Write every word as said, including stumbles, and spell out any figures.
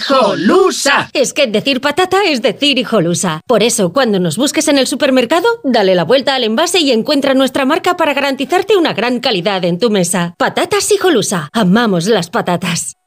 ¡Hijolusa! Es que decir patata es decir hijolusa. Por eso, cuando nos busques en el supermercado, dale la vuelta al envase y encuentra nuestra marca para garantizarte una gran calidad en tu mesa. Patatas Hijolusa. Amamos las patatas.